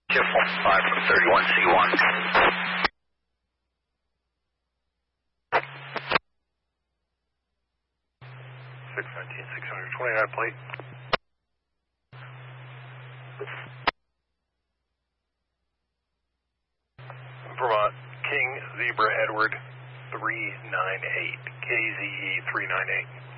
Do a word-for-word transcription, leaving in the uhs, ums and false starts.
Chip five from thirty-one C one. six nineteen, six twenty-nine plate. Vermont, King Zebra Edward three nine eight, K Z E three nine eight.